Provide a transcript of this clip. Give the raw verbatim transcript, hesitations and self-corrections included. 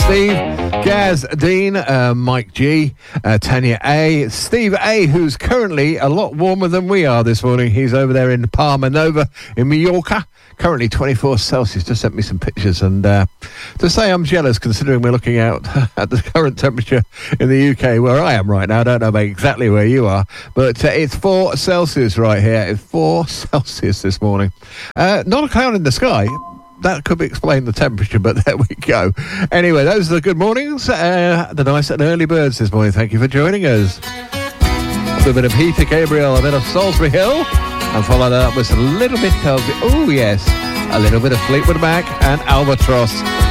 Steve, Gaz, Dean, uh, Mike G, uh, Tanya A, Steve A, who's currently a lot warmer than we are this morning. He's over there in Palma Nova in Mallorca, currently twenty-four Celsius. Just sent me some pictures, and uh, to say I'm jealous considering we're looking out at the current temperature in the U K where I am right now. I don't know about exactly where you are, but uh, it's four Celsius right here. It's four Celsius this morning. Uh, not a cloud in the sky. That could explain the temperature, but there we go. Anyway, those are the good mornings, uh, the nice and early birds this morning. Thank you for joining us. A bit of Heather Gabriel, a bit of Salisbury Hill, and follow that up with a little bit of, oh yes, a little bit of Fleetwood Mac and Albatross.